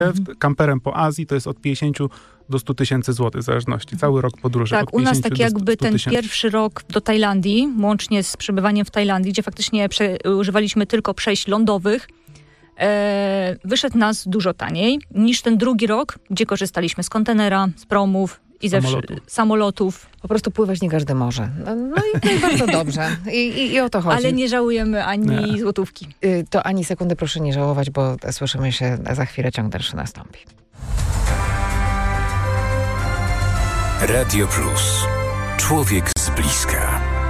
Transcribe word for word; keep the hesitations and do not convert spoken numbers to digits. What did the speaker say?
Mhm. Kamperem po Azji to jest od pięćdziesięciu do stu tysięcy złotych w zależności. Cały rok podróży. Tak, od u nas pięćdziesięciu tak do jakby stu ten tysięcy. pierwszy rok do Tajlandii, łącznie z przebywaniem w Tajlandii, gdzie faktycznie prze, używaliśmy tylko przejść lądowych, e, wyszedł nas dużo taniej niż ten drugi rok, gdzie korzystaliśmy z kontenera, z promów i ze Samolotu. wszy- samolotów. Po prostu pływać nie każdy może. No, no i to jest bardzo dobrze. I, i, I o to chodzi. Ale nie żałujemy ani Nie. złotówki. Y, To ani sekundy proszę nie żałować, bo słyszymy się za chwilę, ciąg dalszy nastąpi. Radio Plus. Człowiek z bliska.